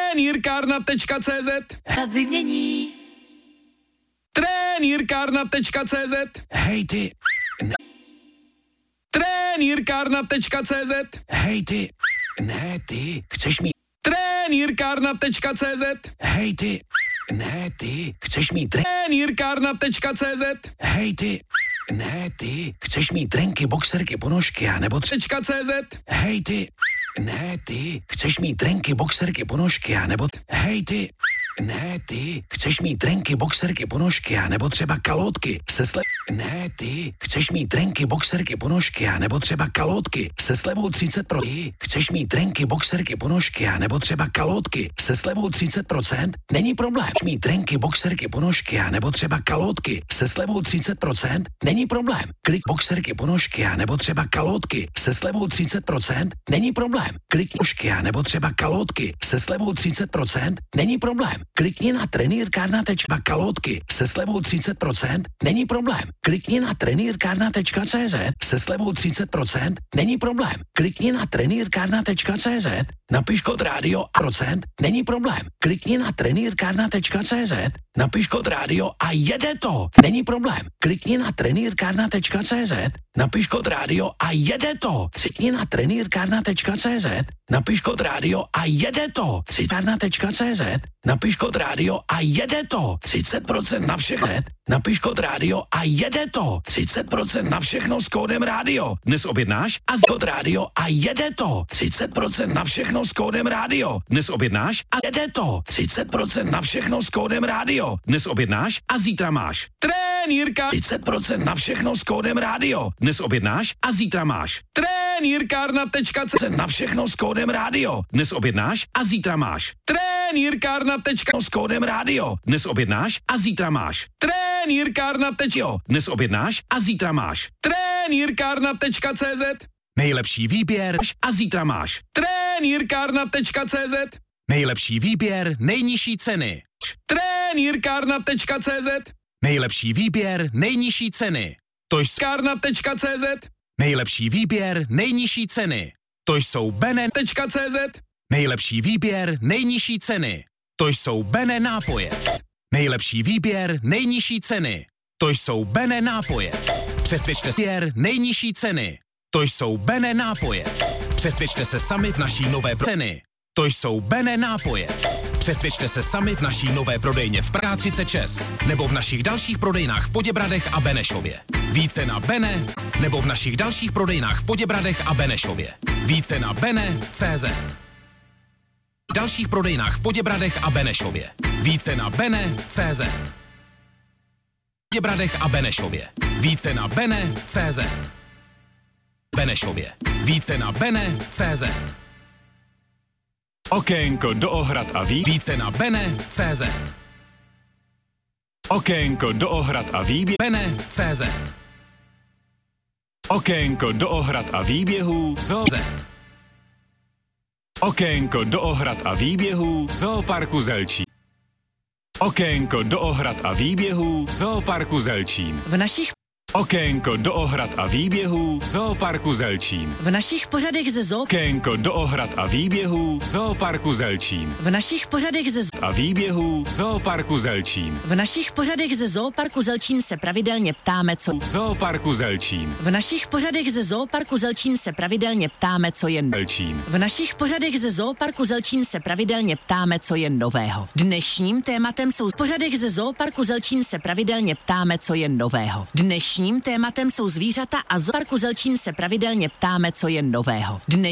Trenýrkárna.cz Čas vymění. Trenýrkárna.cz Hej ty. Trenýrkárna.cz Hej ty. Ne ty. Chceš mít. Trenýrkárna.cz Hej ty. Ne ty. Chceš mít. Trenýrkárna.cz Hej ty. Ne ty. Chceš mít trenky, boxerky, ponožky a nebo .cz Hej ty. Ne ty. Chceš mít trenky, boxerky, ponožky a nebo hej ty. Ne ty. Chceš mít trenky, boxerky, ponožky a nebo třeba kalotky se Ne ty. Chceš mít trenky, boxerky, ponožky a nebo třeba kalotky se slevou 30%. Ty. Chceš mít trenky, boxerky, ponožky a nebo třeba kalotky se slevou 30%. Není problém. Mít trenky, boxerky, ponožky a nebo třeba kalotky se slevou 30%. Není problém. Klik boxerky, ponožky a nebo třeba kalotky se slevou 30%. Není problém. Klik ponožky a nebo třeba kalotky se slevou 30%. Není problém. Klikni na trenýrkárna.cz kalotky se slevou 30%. Není problém. Klikni na trenýrkárna.cz se slevou 30%. Není problém. Klikni na trenýrkárna.cz napiš kód rádio a procent. Není problém. Klikni na trenýrkárna.cz napiš kód rádio a jede to. Není problém. Klikni na trenýrkárna.cz napiš kód rádio a jede to. Klikni na trenýrkárna.cz napiš kód rádio a jede to. Trenýrkárna.cz napiš kód rádio a jede to. 30% na všechno. Napiš kód rádio a jede to. 30% na všechno s kódem rádio. Dnes objednáš a kód rádio a jede to. 30% na všechno s kódem rádio. Dnes objednáš a jede to. 30% na všechno s kódem rádio. Dnes objednáš a zítra máš. Trenýrka 30% na všechno s kódem rádio. Dnes objednáš a zítra máš. Trenýrkárna.cz Na všechno s kódem rádio. Dnes objednáš a zítra máš. Trenýrkárna.cz S kódem rádio. Dnes objednáš a zítra máš. Trenýrkárna.cz Dnes objednáš a zítra máš. Trenýrkárna.cz Nejlepší výběr a zítra máš. Trenýrkárna.cz Nejlepší výběr, nejnižší ceny. Trenýrkárna.cz Nejlepší výběr, nejnižší ceny. To jsou Kárna.cz nejlepší výběr, nejnižší ceny. To jsou Bene.cz nejlepší výběr, nejnižší ceny. To jsou Bene nápoje. Nejlepší výběr, nejnižší ceny. To jsou Bene nápoje. Přesvědčte se nejnižší ceny. To jsou Bene nápoje. Přesvědčte se sami v naší nové ceny. To jsou Bene nápoje. Přesvědčte se sami v naší nové prodejně v Praze 36 nebo v našich dalších prodejnách v Poděbradech a Benešově. Více na Bene nebo v našich dalších prodejnách v Poděbradech a Benešově. Více na Bene.cz. V dalších prodejnách v Poděbradech a Benešově. Více na Bene.cz. V Poděbradech a Benešově. Více na Bene.cz. Benešově. Více na Bene.cz. Okénko do ohrad a více na Bene.cz. Okénko do ohrad a výběhů Bene.cz. Okénko do ohrad a výběhů Zoo.cz. Okénko do ohrad a výběhů Zooparku Zelčín. Okénko do ohrad a výběhů Zooparku Zelčín. V našich Okénko do ohrad a výběhů Zooparku Zelčín. V našich pořadech ze zoo Okénko do ohrad a výběhů Zooparku Zelčín. V našich pořadech ze A výběhů Zooparku Zelčín. V našich pořadech ze Zooparku Zelčín se pravidelně ptáme, co Zooparku Zelčín. V našich pořadech ze Zooparku Zelčín se pravidelně ptáme, co je Zelčín. V našich pořadech ze Zooparku Zelčín se pravidelně ptáme, co je nového. Dnešním tématem jsou pořadech ze Zooparku Zelčín se pravidelně ptáme, co je nového. Dnešním tématem jsou zvířata a Zooparku Zelčín se pravidelně ptáme, co je nového.